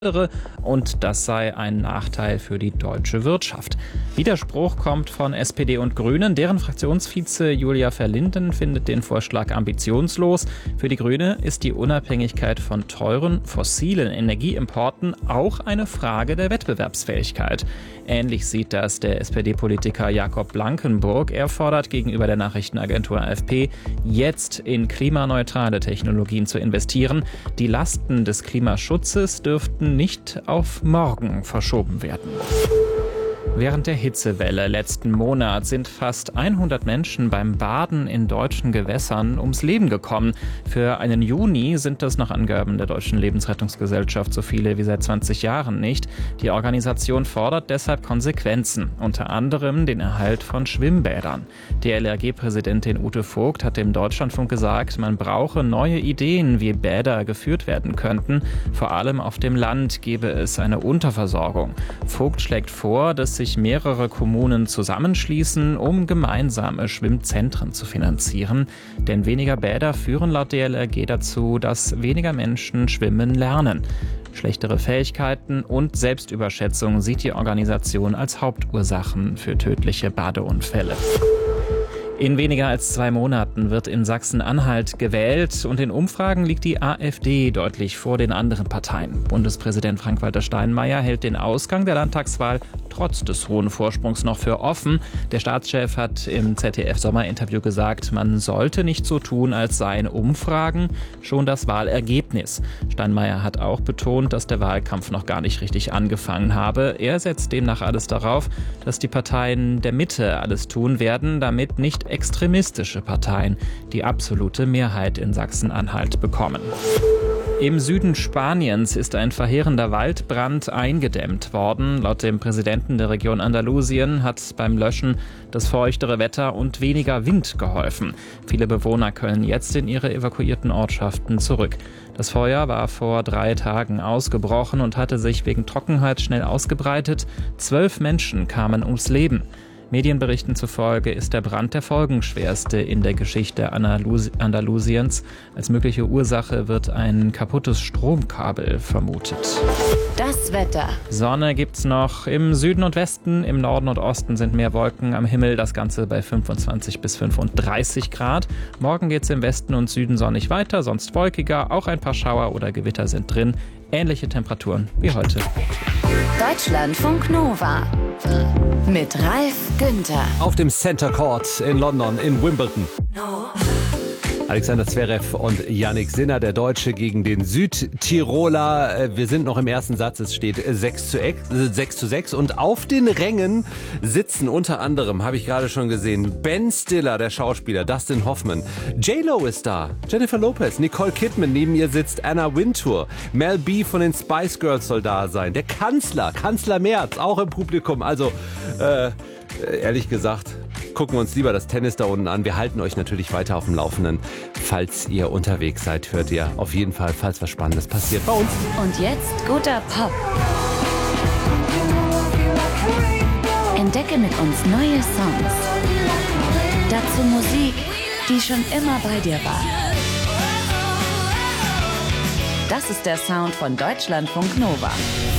und das sei ein Nachteil für die deutsche Wirtschaft. Widerspruch kommt von SPD und Grünen. Deren Fraktionsvize Julia Verlinden findet den Vorschlag ambitionslos. Für die Grüne ist die Unabhängigkeit von teuren fossilen Energieimporten auch eine Frage der Wettbewerbsfähigkeit. Ähnlich sieht das der SPD-Politiker Jakob Blankenburg. Er fordert gegenüber der Nachrichtenagentur AFP, jetzt in klimaneutrale Technologien zu investieren. Die Lasten des Klimaschutzes dürften nicht auf morgen verschoben werden. Während der Hitzewelle letzten Monat sind fast 100 Menschen beim Baden in deutschen Gewässern ums Leben gekommen. Für einen Juni sind das nach Angaben der Deutschen Lebensrettungsgesellschaft so viele wie seit 20 Jahren nicht. Die Organisation fordert deshalb Konsequenzen, unter anderem den Erhalt von Schwimmbädern. Die LRG-Präsidentin Ute Vogt hat dem Deutschlandfunk gesagt, man brauche neue Ideen, wie Bäder geführt werden könnten. Vor allem auf dem Land gebe es eine Unterversorgung. Vogt schlägt vor, dass sich mehrere Kommunen zusammenschließen, um gemeinsame Schwimmzentren zu finanzieren. Denn weniger Bäder führen laut DLRG dazu, dass weniger Menschen schwimmen lernen. Schlechtere Fähigkeiten und Selbstüberschätzung sieht die Organisation als Hauptursachen für tödliche Badeunfälle. In weniger als 2 Monaten wird in Sachsen-Anhalt gewählt und in Umfragen liegt die AfD deutlich vor den anderen Parteien. Bundespräsident Frank-Walter Steinmeier hält den Ausgang der Landtagswahl trotz des hohen Vorsprungs noch für offen. Der Staatschef hat im ZDF-Sommerinterview gesagt, man sollte nicht so tun, als seien Umfragen schon das Wahlergebnis. Steinmeier hat auch betont, dass der Wahlkampf noch gar nicht richtig angefangen habe. Er setzt demnach alles darauf, dass die Parteien der Mitte alles tun werden, damit nicht extremistische Parteien die absolute Mehrheit in Sachsen-Anhalt bekommen. Im Süden Spaniens ist ein verheerender Waldbrand eingedämmt worden. Laut dem Präsidenten der Region Andalusien hat beim Löschen das feuchtere Wetter und weniger Wind geholfen. Viele Bewohner können jetzt in ihre evakuierten Ortschaften zurück. Das Feuer war vor 3 Tagen ausgebrochen und hatte sich wegen Trockenheit schnell ausgebreitet. 12 Menschen kamen ums Leben. Medienberichten zufolge ist der Brand der folgenschwerste in der Geschichte Andalusiens. Als mögliche Ursache wird ein kaputtes Stromkabel vermutet. Das Wetter. Sonne gibt's noch im Süden und Westen, im Norden und Osten sind mehr Wolken am Himmel, das Ganze bei 25 bis 35 Grad. Morgen geht's im Westen und Süden sonnig weiter, sonst wolkiger, auch ein paar Schauer oder Gewitter sind drin. Ähnliche Temperaturen wie heute. Deutschlandfunk Nova mit Ralf Günther. Auf dem Center Court in London, in Wimbledon. Alexander Zverev und Jannik Sinner, der Deutsche gegen den Südtiroler. Wir sind noch im ersten Satz, es steht 6:6 und auf den Rängen sitzen unter anderem, habe ich gerade schon gesehen, Ben Stiller, der Schauspieler, Dustin Hoffman, J-Lo ist da, Jennifer Lopez, Nicole Kidman, neben ihr sitzt Anna Wintour, Mel B von den Spice Girls soll da sein, der Kanzler Merz, auch im Publikum, also ehrlich gesagt, gucken wir uns lieber das Tennis da unten an. Wir halten euch natürlich weiter auf dem Laufenden. Falls ihr unterwegs seid, hört ihr auf jeden Fall, falls was Spannendes passiert, bei uns. Und jetzt guter Pop. Entdecke mit uns neue Songs. Dazu Musik, die schon immer bei dir war. Das ist der Sound von Deutschlandfunk Nova.